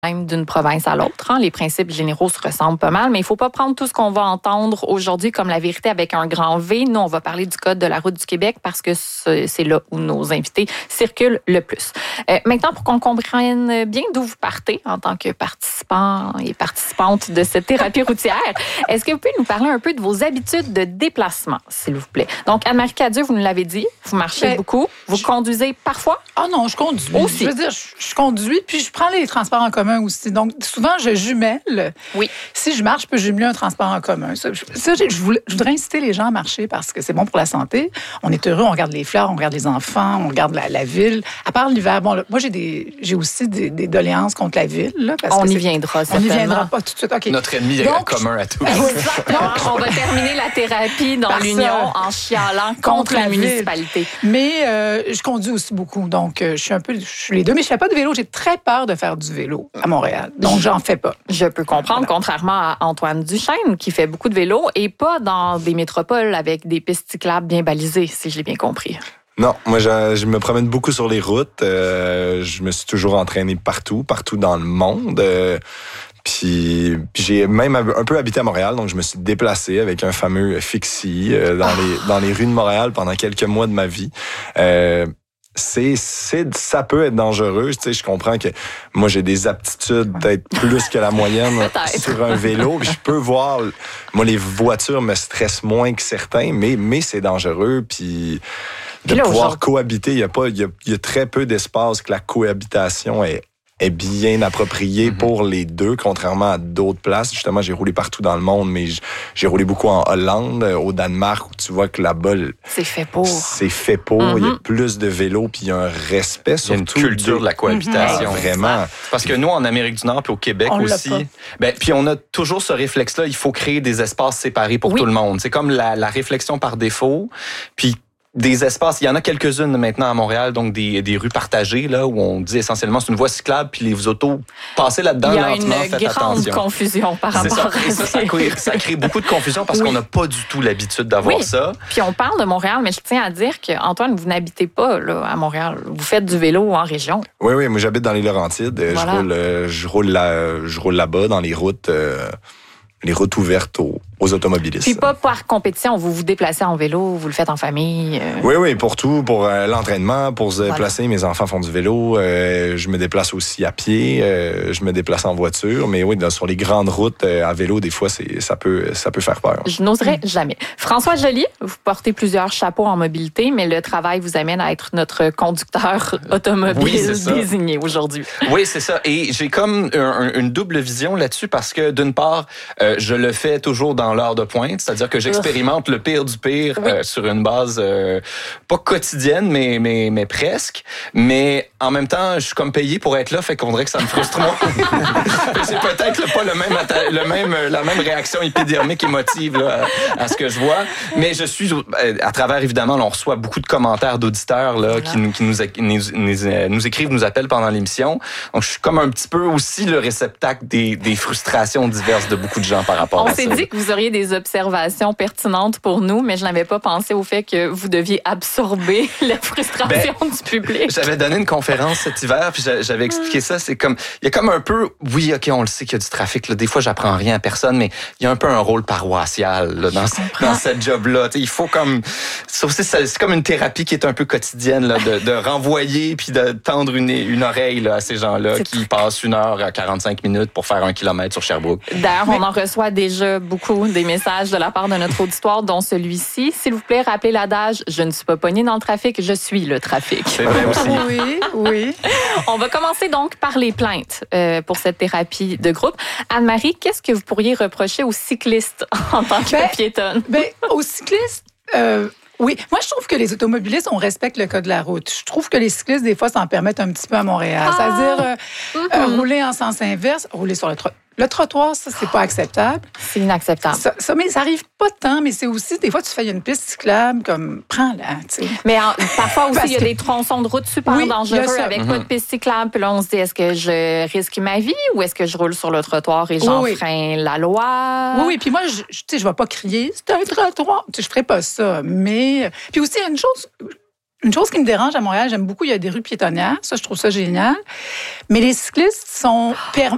même d'une province à l'autre. Hein. Les principes généraux se ressemblent pas mal, mais il ne faut pas prendre tout ce qu'on va entendre aujourd'hui comme la vérité avec un grand V. Nous, on va parler du Code de la route du Québec parce que c'est là où nos invités circulent le plus. Maintenant, pour qu'on comprenne bien d'où vous partez en tant que participants et participantes de cette thérapie routière, est-ce que vous pouvez nous parler un peu de vos habitudes de déplacement, s'il vous plaît? Donc, Anne-Marie Cadieux, vous nous l'avez dit, vous marchez beaucoup. Vous conduisez parfois? Ah non, je conduis. Aussi. Je veux dire, je conduis, puis je prends les transports en commun aussi. Donc, souvent, je jumelle. Oui. Si je marche, je peux jumeler un transport en commun. Je voudrais inciter les gens à marcher parce que c'est bon pour la santé. On est heureux, on regarde les fleurs, on regarde les enfants, on regarde la ville. À part l'hiver, bon, là, moi, j'ai aussi des doléances contre la ville. Là, parce on que y viendra, on n'y viendra pas tout de suite. Okay. Notre ennemi commun à tous. Exactement. On va terminer la thérapie dans l'Union en chialant contre la municipalité. Mais je conduis aussi beaucoup, donc je suis les deux. Mais je fais pas de vélo. J'ai très peur de faire du vélo à Montréal, donc j'en fais pas. Je peux comprendre, contrairement à Antoine Duchesne, qui fait beaucoup de vélo et pas dans des métropoles avec des pistes cyclables bien balisées, si je l'ai bien compris. Non, moi, je me promène beaucoup sur les routes. Je me suis toujours entraîné partout dans le monde. Puis j'ai même un peu habité à Montréal, donc je me suis déplacé avec un fameux Fixie dans les rues de Montréal pendant quelques mois de ma vie. Ça peut être dangereux. Tu sais, je comprends que moi, j'ai des aptitudes peut-être plus que la moyenne sur un vélo. Puis je peux voir, moi, les voitures me stressent moins que certains, mais c'est dangereux. Puis de pouvoir cohabiter, il y a très peu d'espace que la cohabitation est bien approprié pour les deux, contrairement à d'autres places. Justement, j'ai roulé partout dans le monde, mais j'ai roulé beaucoup en Hollande, au Danemark, où tu vois que là-bas, c'est fait pour. Il y a plus de vélos, puis il y a un respect surtout. Il y a une culture de la cohabitation. Vraiment. Parce que nous, en Amérique du Nord, puis au Québec aussi, puis on a toujours ce réflexe-là, il faut créer des espaces séparés pour tout le monde. C'est comme la réflexion par défaut, puis des espaces, il y en a quelques-unes maintenant à Montréal, donc des rues partagées là où on dit essentiellement c'est une voie cyclable puis les autos passez là-dedans lentement, faites attention. Il y a une grande confusion par rapport à ça. Ça crée beaucoup de confusion parce qu'on n'a pas du tout l'habitude d'avoir ça. Puis on parle de Montréal, mais je tiens à dire que Antoine, vous n'habitez pas là à Montréal, vous faites du vélo en région. Oui, moi j'habite dans les Laurentides, voilà. je roule là-bas dans les routes ouvertes aux automobilistes. Puis pas par compétition, vous vous déplacez en vélo, vous le faites en famille. Oui, pour tout, pour l'entraînement, pour se déplacer. Mes enfants font du vélo. Je me déplace aussi à pied. Je me déplace en voiture. Mais oui, sur les grandes routes à vélo, des fois, ça peut faire peur. Je n'oserais jamais. François Joly, vous portez plusieurs chapeaux en mobilité, mais le travail vous amène à être notre conducteur automobile désigné aujourd'hui. Oui, c'est ça. Et j'ai comme une double vision là-dessus parce que d'une part, je le fais toujours dans l'heure de pointe, c'est-à-dire que j'expérimente le pire du pire sur une base pas quotidienne, mais presque. Mais en même temps, je suis comme payé pour être là, fait qu'on dirait que ça me frustre moins. C'est peut-être pas la même réaction épidermique émotive là, à ce que je vois. Mais je suis, à travers évidemment, là, on reçoit beaucoup de commentaires d'auditeurs là, qui nous écrivent, nous appellent pendant l'émission. Donc je suis comme un petit peu aussi le réceptacle des frustrations diverses de beaucoup de gens par rapport à ça. On s'est dit que vous auriez des observations pertinentes pour nous, mais je n'avais pas pensé au fait que vous deviez absorber la frustration du public. J'avais donné une conférence cet hiver, puis j'avais expliqué ça. C'est comme, il y a comme un peu, oui, OK, on le sait qu'il y a du trafic. Là. Des fois, j'apprends rien à personne, mais il y a un peu un rôle paroissial là, dans cette job-là. T'sais, il faut comme, c'est comme une thérapie qui est un peu quotidienne, là, de renvoyer puis de tendre une oreille là, à ces gens-là qui passent 1 heure à 45 minutes pour faire 1 kilomètre sur Sherbrooke. D'ailleurs, on en reçoit déjà beaucoup des messages de la part de notre auditoire, dont celui-ci. S'il vous plaît, rappelez l'adage « Je ne suis pas pognée dans le trafic, je suis le trafic ». C'est vrai aussi. Oui. On va commencer donc par les plaintes pour cette thérapie de groupe. Anne-Marie, qu'est-ce que vous pourriez reprocher aux cyclistes en tant que piétonne? Aux cyclistes... Oui, moi je trouve que les automobilistes, on respecte le code de la route. Je trouve que les cyclistes, des fois, s'en permettent un petit peu à Montréal. C'est-à-dire rouler en sens inverse, rouler sur le trottoir, ça, c'est pas acceptable. C'est inacceptable. Mais ça arrive pas tant, mais c'est aussi, des fois, tu fais une piste cyclable, comme, prends-la, tu sais. Mais parfois aussi, il y a des tronçons de route super dangereux avec pas de piste cyclable. Puis là, on se dit, est-ce que je risque ma vie ou est-ce que je roule sur le trottoir et j'enfreins la loi? Oui, puis moi, je vais pas crier, c'est un trottoir. Tu sais, je ferais pas ça. Mais, puis aussi, il y a une chose qui me dérange à Montréal, j'aime beaucoup, il y a des rues piétonnières. Ça, je trouve ça génial. Mais les cyclistes sont